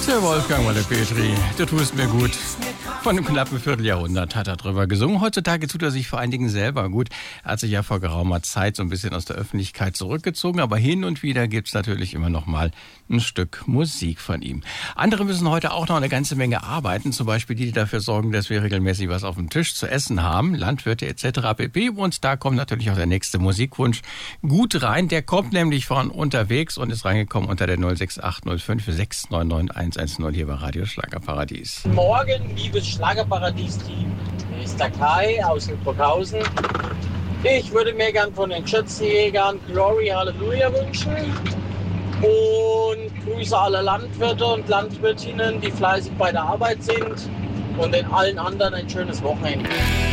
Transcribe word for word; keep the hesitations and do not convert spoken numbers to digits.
Der Wolfgang Walle-Petri, du tust mir gut. Von einem knappen Vierteljahrhundert hat er drüber gesungen. Heutzutage tut er sich vor allen Dingen selber gut. Er hat sich ja vor geraumer Zeit so ein bisschen aus der Öffentlichkeit zurückgezogen. Aber hin und wieder gibt's natürlich immer noch mal ein Stück Musik von ihm. Andere müssen heute auch noch eine ganze Menge arbeiten. Zum Beispiel die, die dafür sorgen, dass wir regelmäßig was auf dem Tisch zu essen haben. Landwirte et cetera pp. Und da kommt natürlich auch der nächste Musikwunsch gut rein. Der kommt nämlich von unterwegs und ist reingekommen unter der null sechs acht null fünf sechs neun neun eins eins null hier bei Radio Schlagerparadies. Morgen, liebes Schlagerparadies-Team. Hier ist der Kai aus Burghausen. Ich würde mir gern von den Schützenjägern Glory Hallelujah wünschen. Und grüße alle Landwirte und Landwirtinnen, die fleißig bei der Arbeit sind. Und den allen anderen ein schönes Wochenende.